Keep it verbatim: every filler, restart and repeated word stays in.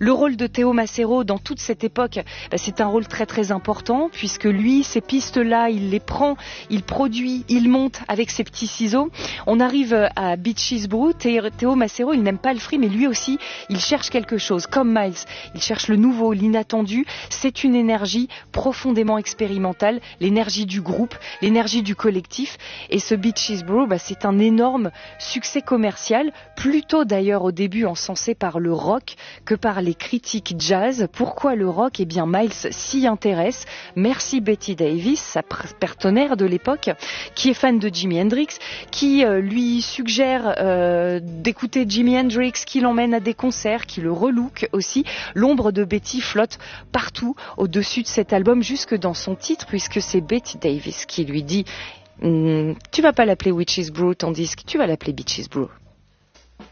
Le rôle de Théo Macero dans toute cette époque, bah, c'est un rôle très très important puisque lui, ces pistes-là, il les prend, il produit, il monte avec ses petits ciseaux. On arrive à Beaches Brew. Théo Macero, il n'aime pas le free, mais lui aussi, il cherche quelque chose. Comme Miles, il cherche le nouveau, l'inattendu. C'est une énergie profondément expérimentale, l'énergie du groupe, l'énergie du collectif. Et ce Beaches Brew, bah, c'est un énorme succès commercial, plutôt d'ailleurs au début encensé par le rock que par les critiques jazz. Pourquoi le rock ? Eh bien, Miles s'y intéresse. Merci Betty Davis, sa partenaire de l'époque, qui est fan de Jimi Hendrix, qui euh, lui suggère euh, d'écouter Jimi Hendrix, qui l'emmène à des concerts, qui le relook aussi. L'ombre de Betty flotte partout au-dessus de cet album, jusque dans son titre, puisque c'est Betty Davis qui lui dit mm, « Tu vas pas l'appeler Witch's Brew ton disque, tu vas l'appeler Beaches Brew ».